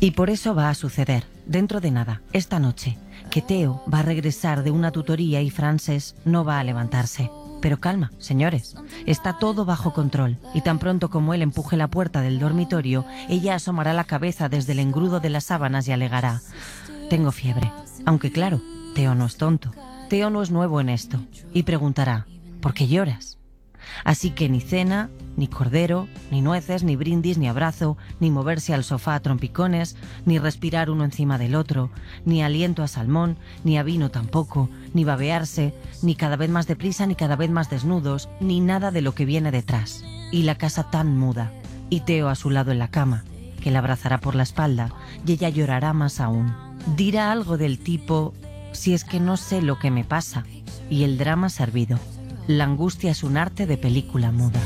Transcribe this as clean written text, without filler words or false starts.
Y por eso va a suceder, dentro de nada, esta noche, que Theo va a regresar de una tutoría y Frances no va a levantarse. Pero calma, señores, está todo bajo control, y tan pronto como él empuje la puerta del dormitorio, ella asomará la cabeza desde el engrudo de las sábanas y alegará: tengo fiebre. Aunque claro, Theo no es tonto, Theo no es nuevo en esto, y preguntará: ¿por qué lloras? Así que ni cena, ni cordero, ni nueces, ni brindis, ni abrazo, ni moverse al sofá a trompicones, ni respirar uno encima del otro, ni aliento a salmón, ni a vino tampoco, ni babearse, ni cada vez más deprisa, ni cada vez más desnudos, ni nada de lo que viene detrás. Y la casa tan muda, y Theo a su lado en la cama, que la abrazará por la espalda, y ella llorará más aún. Dirá algo del tipo: si es que no sé lo que me pasa, y el drama servido. La angustia es un arte de película muda.